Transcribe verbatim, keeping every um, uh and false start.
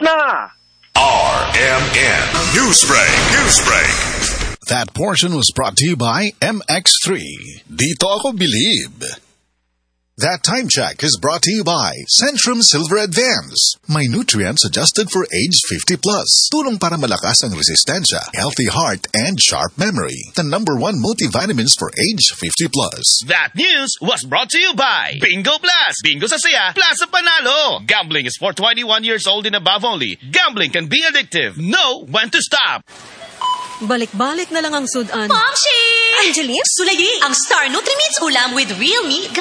na! R M N Newsbreak. Newsbreak. That portion was brought to you by M X three. Dito ako bilib. That time check is brought to you by Centrum Silver Advance. May nutrients adjusted for age fifty plus. Tulong para malakas ang resistensya, healthy heart, and sharp memory. The number one multivitamins for age fifty plus. That news was brought to you by Bingo Plus. Bingo sa saya, plus sa panalo. Gambling is for twenty-one years old and above only. Gambling can be addictive. Know when to stop. Balik-balik na lang ang sudan. Momshi! Angeline? Sulayi! Ang Star Nutrimits ulam with real meat,